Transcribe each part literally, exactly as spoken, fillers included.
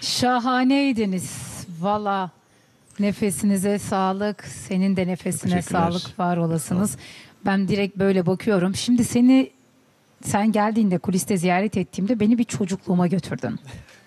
Şahaneydiniz. Valla nefesinize sağlık. Senin de nefesine Teşekkürler. sağlık. Var olasınız. Ben direkt böyle bakıyorum. Şimdi seni sen geldiğinde kuliste ziyaret ettiğimde beni bir çocukluğuma götürdün.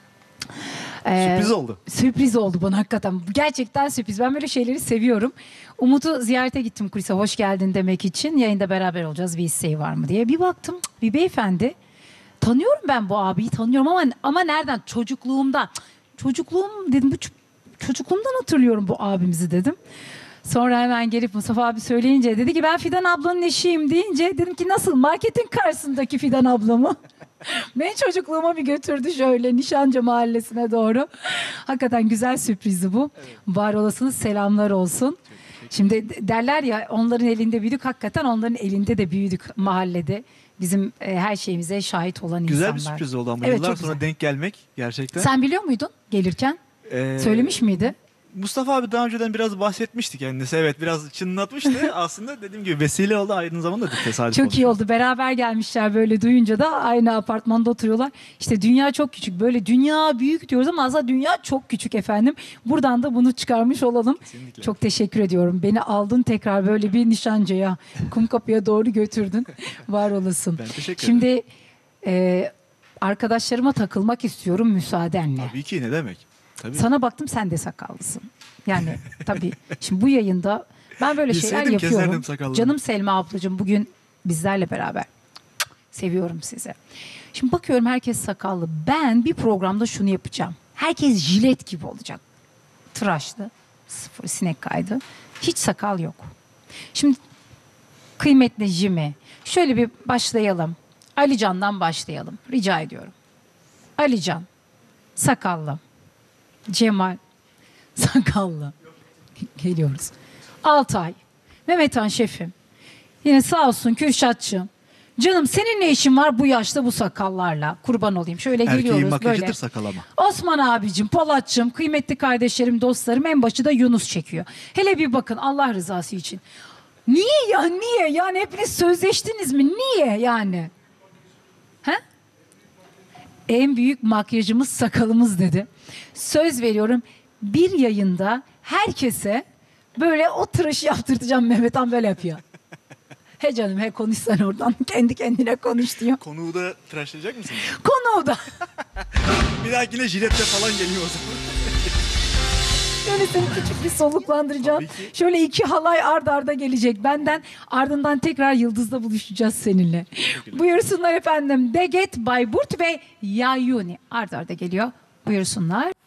Ee, Sürpriz oldu. Sürpriz oldu bana hakikaten. Gerçekten sürpriz. Ben böyle şeyleri seviyorum. Umut'u ziyarete gittim kulise hoş geldin demek için. Yayında beraber olacağız bir isteği var mı diye. Bir baktım bir beyefendi. Tanıyorum ben bu abiyi tanıyorum ama ama nereden? Çocukluğumda. Çocukluğum dedim bu ç- çocukluğumdan hatırlıyorum bu abimizi dedim. Sonra hemen gelip Mustafa abi söyleyince dedi ki ben Fidan ablanın eşiyim deyince dedim ki nasıl marketin karşısındaki Fidan ablamı? Beni çocukluğuma bir götürdü şöyle Nişancı mahallesine doğru. Hakikaten güzel sürprizdi bu. Evet. Var olasınız selamlar olsun. Şimdi derler ya onların elinde büyüdük hakikaten onların elinde de büyüdük mahallede. Bizim e, her şeyimize şahit olan Güzel insanlar. bir sürpriz oldu ama Evet, yıllar çok sonra güzel. denk gelmek gerçekten. Sen biliyor muydun gelirken? Ee, Söylemiş miydi? Mustafa abi daha önceden biraz bahsetmişti kendisi. Evet biraz çınlatmıştı. Aslında dediğim gibi vesile oldu. Aynı zamanda da tesadüf Çok oldu. iyi oldu. Beraber gelmişler böyle duyunca da aynı apartmanda oturuyorlar. İşte dünya çok küçük. Böyle dünya büyük diyoruz ama aslında dünya çok küçük efendim. Buradan da bunu çıkarmış olalım. Kesinlikle. Çok teşekkür ediyorum. Beni aldın tekrar böyle bir Nişancı'ya, Kumkapı'ya doğru götürdün. Var olasın. Ben teşekkür Şimdi ederim. e, arkadaşlarıma takılmak istiyorum müsaadenle. Tabii ki ne demek. Tabii. Sana baktım sen de sakallısın. Yani tabii şimdi bu yayında ben böyle Bilseydim şeyler yapıyorum. keserdim sakallını. Canım Selma ablacığım bugün bizlerle beraber. Seviyorum sizi. Şimdi bakıyorum herkes sakallı. Ben bir programda şunu yapacağım. Herkes jilet gibi olacak. Tıraşlı, sıfır sinek kaydı. Hiç sakal yok. Şimdi kıymetli Jimmy şöyle bir başlayalım. Ali Can'dan başlayalım. Rica ediyorum. Ali Can, sakallı. Cemal, sakallı. Geliyoruz. Altay, Mehmethan şefim. Yine sağ olsun Kürşatçığım. Canım senin ne işin var bu yaşta bu sakallarla? Kurban olayım. Şöyle Erkeğin geliyoruz makyajıdır böyle. sakal ama. Osman abicim, Polatçım, kıymetli kardeşlerim, dostlarım en başı da Yunus çekiyor. Hele bir bakın Allah rızası için. Niye ya niye? Yani hepiniz sözleştiniz mi? Niye yani? He? En büyük makyajımız sakalımız dedi. Söz veriyorum bir yayında herkese böyle o tıraşı yaptırtacağım. Mehmet Han böyle yapıyor. He canım he konuş sen oradan. Kendi kendine konuş diyor. Konuğu da tıraşlayacak mısınız? Konu o da. Bir dahakine jiletle falan geliyor o zaman. Şöyle seni küçük bir soluklandıracağım. Tabii ki. Şöyle iki halay ard arda gelecek benden. Ardından tekrar Yıldız'da buluşacağız seninle. Buyursunlar efendim. Deget, Bayburt ve Yayuni ard arda geliyor. Buyursunlar.